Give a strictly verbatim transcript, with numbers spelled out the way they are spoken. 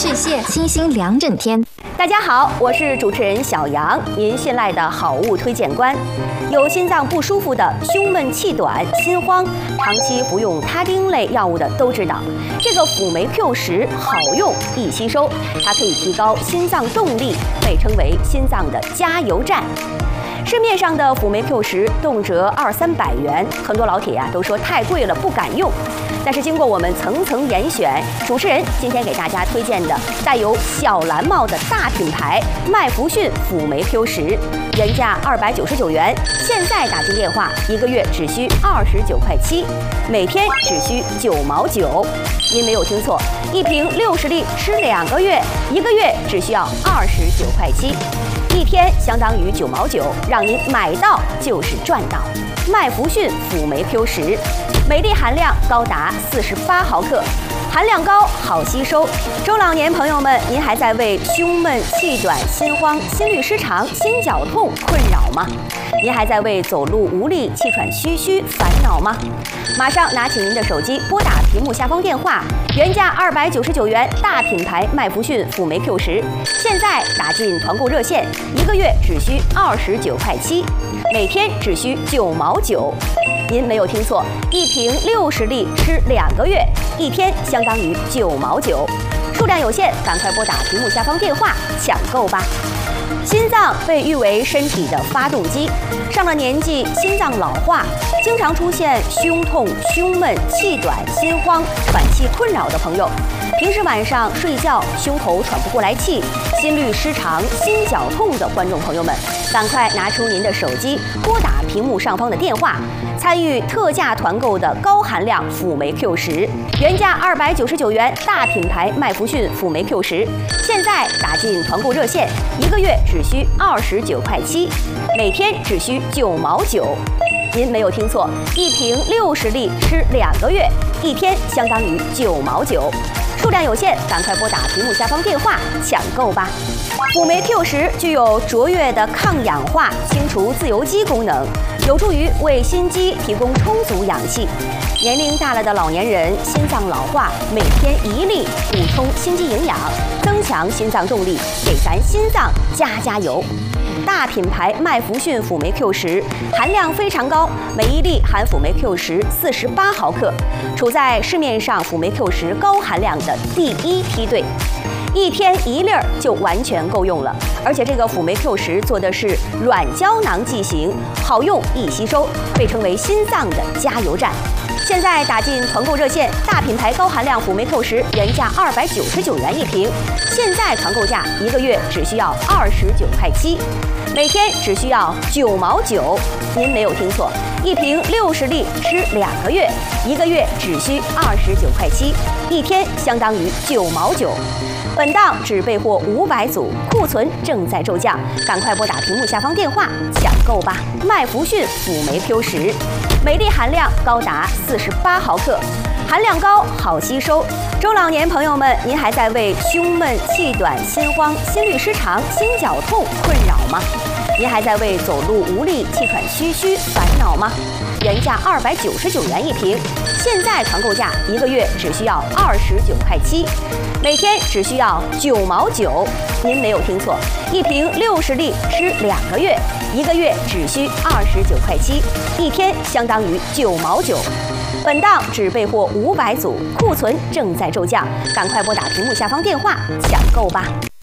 去屑，清新两整天。 大家好，我是主持人小杨，您信赖的好物推荐官。有心脏不舒服的、胸闷气短、心慌，长期服用他汀类药物的都知道，这个辅酶 Q 十好用易吸收，它可以提高心脏动力，被称为心脏的加油站。市面上的辅酶 Q 十动辄二三百元，很多老铁呀、啊、都说太贵了，不敢用。但是经过我们层层严选，主持人今天给大家推荐的带有小蓝帽的大品牌麦弗逊辅酶 Q 十，原价二百九十九元，现在打进电话，一个月只需二十九块七，每天只需九毛九。您没有听错，一瓶六十粒吃两个月，一个月只需要二十九块七。一天相当于九毛九，让您买到就是赚到。麦弗逊辅酶 Q 十，镁粒含量高达四十八毫克，含量高，好吸收。中老年朋友们，您还在为胸闷、气短、心慌、心律失常、心绞痛困扰吗？您还在为走路无力、气喘吁吁烦恼吗？马上拿起您的手机，拨打屏幕下方电话，原价二百九十九元，大品牌麦弗逊辅酶 Q 十，现在打进团购热线，一个月只需二十九块七，每天只需九毛九。您没有听错，一瓶六十粒吃两个月，一天相当于九毛九。数量有限，赶快拨打屏幕下方电话抢购吧。心脏被誉为身体的发动机，上了年纪，心脏老化，经常出现胸痛、胸闷、气短、心慌、喘气困扰的朋友，平时晚上睡觉胸口喘不过来气、心律失常、心绞痛的观众朋友们，赶快拿出您的手机，拨打屏幕上方的电话，参与特价团购的高含量辅酶 Q 十，原价二百九十九元，大品牌麦弗逊辅酶 Q 十，现在打进团购热线，一个月只需二十九块七，每天只需九毛九。您没有听错，一瓶六十粒吃两个月，一天相当于九毛九。数量有限，赶快拨打屏幕下方电话抢购吧。辅酶 Q 十具有卓越的抗氧化、清除自由基功能，有助于为心肌提供充足氧气。年龄大了的老年人心脏老化，每天一粒，补充心肌营养，增强心脏动力，给咱心脏加加油。大品牌麦弗逊辅酶 Q 十含量非常高，每一粒含辅酶 Q 十四十八毫克，处在市面上辅酶 Q 十高含量的第一梯队。一天一粒儿就完全够用了，而且这个辅酶 Q 十做的是软胶囊剂型，好用易吸收，被称为心脏的加油站。现在打进团购热线，大品牌高含量辅酶 Q 十原价二百九十九元一瓶，现在团购价一个月只需要二十九块七，每天只需要九毛九。您没有听错，一瓶六十粒吃两个月，一个月只需二十九块七，一天相当于九毛九。本档只备货五百组，库存正在骤降，赶快拨打屏幕下方电话抢购吧。麦弗逊辅酶 Q 十，镁粒含量高达四十八毫克，含量高，好吸收。中老年朋友们，您还在为胸闷、气短、心慌、心律失常、心绞痛困扰吗？您还在为走路无力、气喘吁吁烦恼吗？原价二百九十九元一瓶，现在团购价一个月只需要二十九块七，每天只需要九毛九。您没有听错，一瓶六十粒吃两个月，一个月只需二十九块七，一天相当于九毛九。本档只备货五百组，库存正在骤降，赶快拨打屏幕下方电话抢购吧。